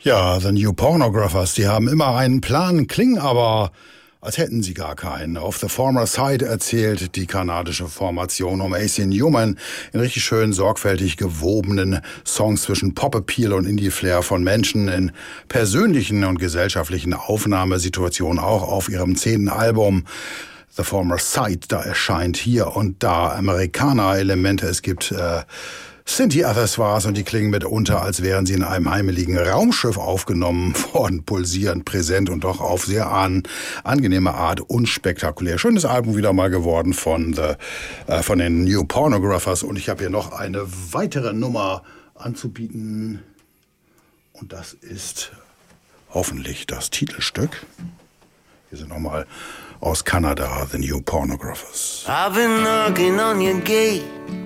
Ja, The New Pornographers, die haben immer einen Plan, klingen aber, als hätten sie gar keinen. Auf The Former Side erzählt die kanadische Formation um AC Newman in richtig schön sorgfältig gewobenen Songs zwischen Pop-Appeal und Indie-Flair von Menschen in persönlichen und gesellschaftlichen Aufnahmesituationen, auch auf ihrem 10. Album The Former Side. Da erscheint hier und da Amerikaner-Elemente. Es gibt Synthie-Accessoires und die klingen mitunter, als wären sie in einem heimeligen Raumschiff aufgenommen worden, pulsierend, präsent und doch auf sehr angenehme Art unspektakulär. Schönes Album wieder mal geworden von den New Pornographers, und ich habe hier noch eine weitere Nummer anzubieten und das ist hoffentlich das Titelstück. Hier sind nochmal aus Kanada The New Pornographers. I've been knocking on your gate